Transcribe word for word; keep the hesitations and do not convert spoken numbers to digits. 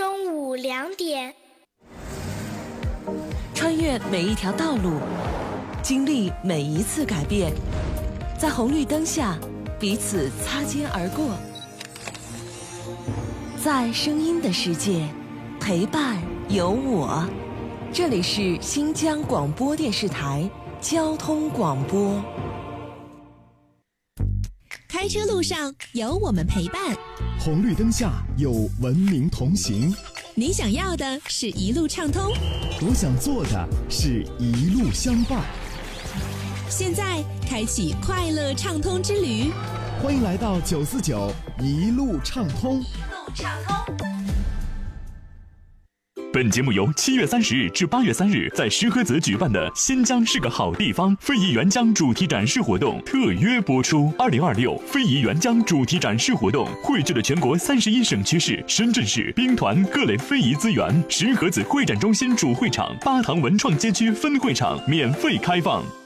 中午两点。 穿越每一条道路，经历每一次改变，在红绿灯下彼此擦肩而过，在声音的世界陪伴有我。这里是新疆广播电视台交通广播。 开车路上有我们陪伴， 红绿灯下有文明同行。 你想要的是一路畅通， 我想做的是一路相伴。 现在开启快乐畅通之旅， 欢迎来到九四九一路畅通。 一路畅通。 本节目由七月三十日至八月三日在石河子举办的新疆是个好地方非遗援疆主题展示活动特约播出。二零二六非遗援疆主题展示活动汇聚了全国三十一省区市、深圳市兵团各类非遗资源。石河子会展中心主会场、巴塘文创街区分会场免费开放。